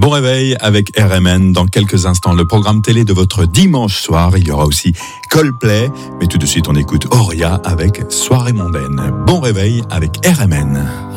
Bon réveil avec RMN. Dans quelques instants, le programme télé de votre dimanche soir. Il y aura aussi Coldplay. Mais tout de suite, on écoute Auria avec Soirée mondaine. Bon réveil avec RMN.